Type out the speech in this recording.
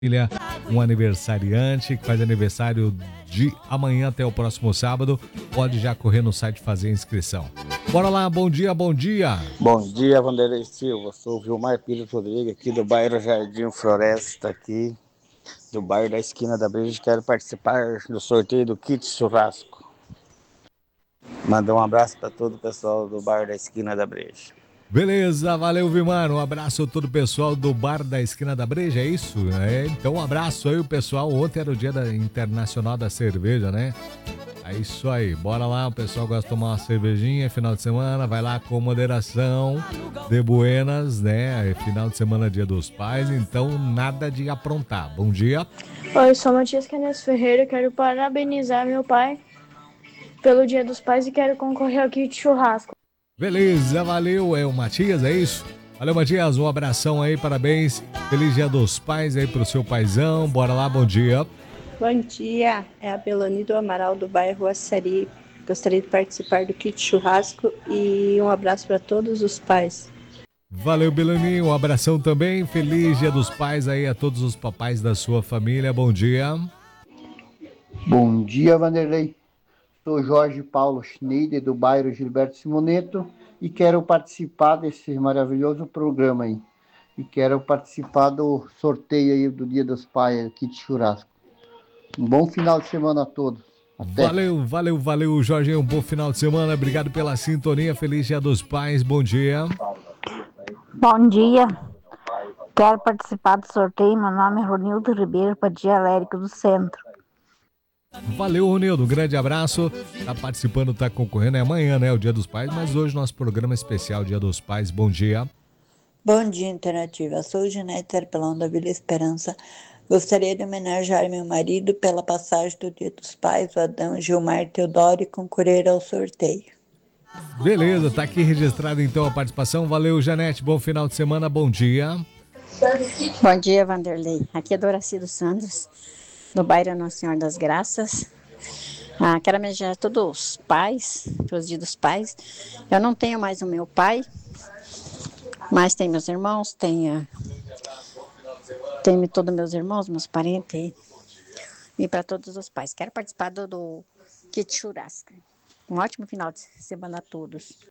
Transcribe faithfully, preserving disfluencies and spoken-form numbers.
família, um aniversariante que faz aniversário de amanhã até o próximo sábado, pode já correr no site fazer a inscrição. Bora lá, bom dia, bom dia. Bom dia, Vanderlei Silva. Sou o Vilmar Pires Rodrigues, aqui do bairro Jardim Floresta, aqui do bairro da Esquina da Breja. Quero participar do sorteio do kit churrasco. Mandar um abraço para todo o pessoal do bairro da Esquina da Breja. Beleza, valeu, Vilmar. Um abraço a todo o pessoal do Bar da Esquina da Breja, é isso? É, então, um abraço aí, o pessoal. Ontem era o dia da Internacional da Cerveja, né? É isso aí, bora lá, o pessoal gosta de tomar uma cervejinha, final de semana, vai lá com moderação, de buenas, né? Final de semana, dia dos pais, então nada de aprontar. Bom dia. Oi, sou Matias Canes Ferreira, quero parabenizar meu pai pelo Dia dos Pais e quero concorrer ao kit churrasco. Beleza, valeu, é o Matias, é isso? Valeu, Matias, um abração aí, parabéns, feliz Dia dos Pais aí pro seu paizão, bora lá, bom dia. Bom dia, é a Belani do Amaral do bairro Açari. Gostaria de participar do kit churrasco e um abraço para todos os pais. Valeu, Belani, um abração também, feliz Dia dos Pais aí a todos os papais da sua família, bom dia. Bom dia, Vanderlei. Sou Jorge Paulo Schneider, do bairro Gilberto Simoneto, e quero participar desse maravilhoso programa aí. E quero participar do sorteio aí do Dia dos Pais, kit churrasco. Um bom final de semana a todos. Até. Valeu, valeu, valeu, Jorge. Um bom final de semana. Obrigado pela sintonia. Feliz Dia dos Pais. Bom dia. Bom dia. Quero participar do sorteio. Meu nome é Ronildo Ribeiro, Padia Alérico do Centro. Valeu, Ronildo. Um grande abraço. Tá participando, tá concorrendo. É amanhã, né? O Dia dos Pais, mas hoje nosso programa especial Dia dos Pais. Bom dia. Bom dia, Interativa. Sou Ginete Arpelão da Vila Esperança. Gostaria de homenagear meu marido pela passagem do Dia dos Pais, o Adão Gilmar Teodoro, e concorrer ao sorteio. Beleza, tá aqui registrado então a participação. Valeu, Janete. Bom final de semana. Bom dia. Bom dia, Vanderlei. Aqui é Doraci dos Santos, do bairro Nossa Senhora das Graças. Ah, quero homenagear todos os pais, pelos Dias dos Pais. Eu não tenho mais o meu pai, mas tem meus irmãos, tem, tem todos meus irmãos, meus parentes, e para todos os pais. Quero participar do, do kit churrasco. Um ótimo final de semana a todos.